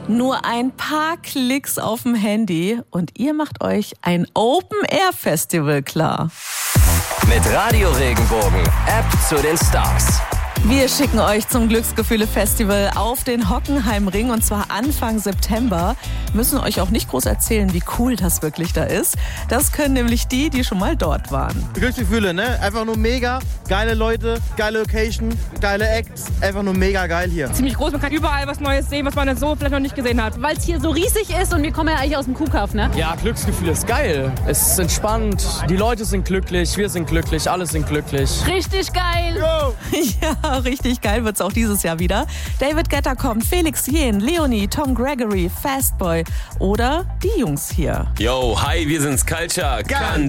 Nur ein paar Klicks auf dem Handy und ihr macht euch ein Open-Air-Festival klar. Mit Radio Regenbogen, App zu den Stars. Wir schicken euch zum Glücksgefühle-Festival auf den Hockenheimring und zwar Anfang September. Müssen euch auch nicht groß erzählen, wie cool das wirklich da ist. Das können nämlich die schon mal dort waren. Glücksgefühle, ne? Einfach nur mega. Geile Leute, geile Location, geile Acts. Einfach nur mega geil hier. Ziemlich groß, man kann überall was Neues sehen, was man so vielleicht noch nicht gesehen hat. Weil es hier so riesig ist und wir kommen ja eigentlich aus dem Kuhkauf, ne? Ja, Glücksgefühl ist geil. Es ist entspannt, die Leute sind glücklich, wir sind glücklich, alle sind glücklich. Richtig geil! Yo. Ja, richtig geil wird's auch dieses Jahr wieder. David Guetta kommt, Felix Jähn, Leonie, Tom Gregory, Fastboy oder die Jungs hier. Yo, hi, wir sind's Culture.